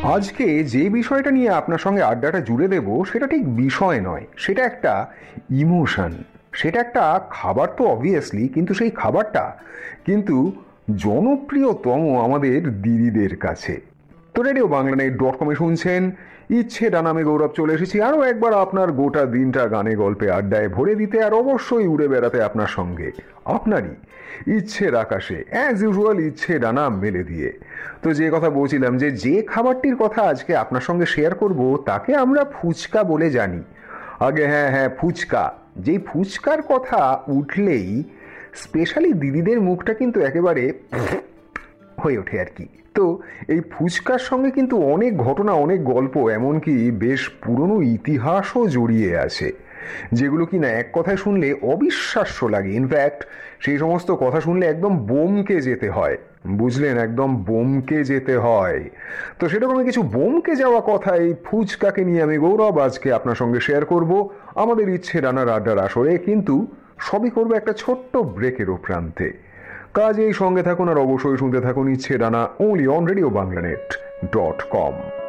আজকে যে বিষয়টা নিয়ে আপনার সঙ্গে আড্ডাটা জুড়ে দেব সেটা ঠিক বিষয় নয়, সেটা একটা ইমোশন। সেটা একটা খাবার তো অবভিয়াসলি, কিন্তু সেই খাবারটা কিন্তু জনপ্রিয়তম আমাদের দিদিদের কাছে। তো রেডিও বাংলানেট.com-এ শুনছেন ইচ্ছে ডানামে গৌরব, চলে এসেছি আরও একবার আপনার গোটা দিনটা গানে গল্পে আড্ডায় ভরে দিতে, আর অবশ্যই উড়ে বেড়াতে আপনার সঙ্গে, আপনারই ইচ্ছের আকাশে অ্যাজ ইউজুয়াল ইচ্ছে ডানা মেলে দিয়ে। তো যে কথা বলছিলাম, যে খাবারটির কথা আজকে আপনার সঙ্গে শেয়ার করব তাকে আমরা ফুচকা বলে জানি। আগে হ্যাঁ হ্যাঁ, ফুচকা। যেই ফুচকার কথা উঠলেই স্পেশালি দিদিদের মুখটা কিন্তু একেবারে হয়ে ওঠে আর কি। তো এই ফুচকার সঙ্গে কিন্তু অনেক ঘটনা, অনেক গল্প, এমনকি বেশ পুরনো ইতিহাসও জড়িয়ে আছে, যেগুলো কিনা এক কথায় শুনলে অবিশ্বাস্য লাগে। ইনফ্যাক্ট সেই সমস্ত কথা শুনলে একদম বোমকে যেতে হয়, বুঝলেন, একদম বোমকে যেতে হয়। তো সেরকমই কিছু বোমকে যাওয়া কথা এই ফুচকাকে নিয়ে আমি গৌরব আজকে আপনার সঙ্গে শেয়ার করব আমাদের ইচ্ছে রানার আড্ডার আসরে, কিন্তু সবই করবো একটা ছোট্ট ব্রেকেরও প্রান্তে। কাজেই সঙ্গে থাকুন আর অবশ্যই শুনতে থাকুন ইচ্ছে ডানা, only on Radio Banglanet.com।